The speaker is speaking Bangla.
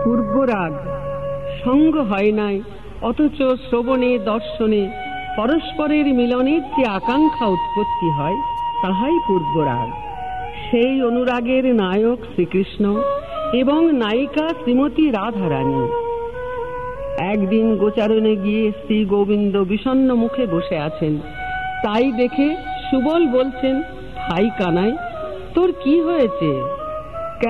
পূর্বরাগ সঙ্গ হয় নাই, অথচ শ্রবণে দর্শনে পরস্পরের মিলনের যে আকাঙ্ক্ষা উৎপত্তি হয় তাহাই পূর্বরাগ। সেই অনুরাগের নায়ক শ্রীকৃষ্ণ এবং নায়িকা শ্রীমতী রাধারানী। একদিন গোচারণে গিয়ে শ্রী গোবিন্দ বিষণ্ণ মুখে বসে আছেন। তাই দেখে সুবল বলছেন, ভাই কানাই, তোর কি হয়েছে?